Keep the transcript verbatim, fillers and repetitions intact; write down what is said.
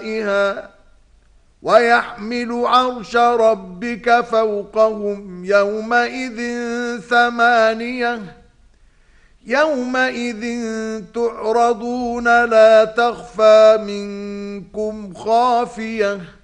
ويحمل عرش ربك فوقهم يومئذ ثمانية يومئذ تعرضون لا تخفى منكم خافية